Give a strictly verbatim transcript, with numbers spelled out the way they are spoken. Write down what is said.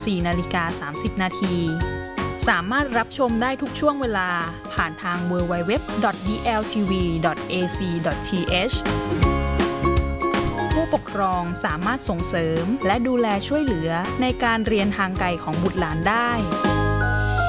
สี่นาฬิกาสามสิบนาทีสามารถรับชมได้ทุกช่วงเวลาผ่านทาง ดับเบิลยู ดับเบิลยู ดับเบิลยู ดอท ดี แอล ที วี ดอท เอ ซี ดอท ที เอช ผู้ปกครองสามารถส่งเสริมและดูแลช่วยเหลือในการเรียนทางไกลของบุตรหลานได้